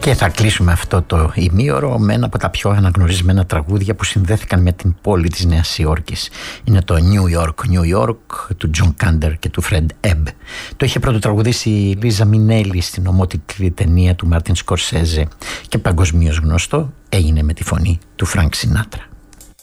Και θα κλείσουμε αυτό το ημίωρο με ένα από τα πιο αναγνωρισμένα τραγούδια που συνδέθηκαν με την πόλη της Νέας Υόρκης. Είναι το New York, New York του John Kander και του Fred Ebb. Το είχε πρωτοτραγουδήσει η Λίζα Μινέλη στην ομότιτλη ταινία του Μάρτιν Σκορσέζε και παγκοσμίως γνωστό έγινε με τη φωνή του Φρανκ Σινάτρα.